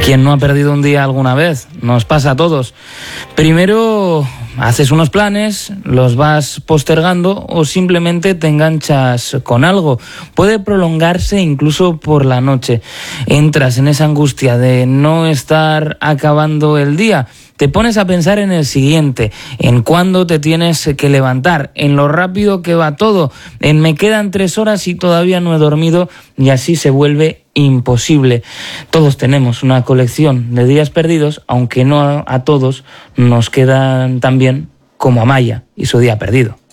¿Quién no ha perdido un día alguna vez? Nos pasa a todos. Primero haces unos planes, los vas postergando o simplemente te enganchas con algo. Puede prolongarse incluso por la noche. Entras en esa angustia de no estar acabando el día. Te pones a pensar en el siguiente, en cuándo te tienes que levantar, en lo rápido que va todo, en me quedan 3 horas y todavía no he dormido, y así se vuelve imposible. Todos tenemos una colección de días perdidos, aunque no a todos nos quedan tan bien como a Maya y su día perdido.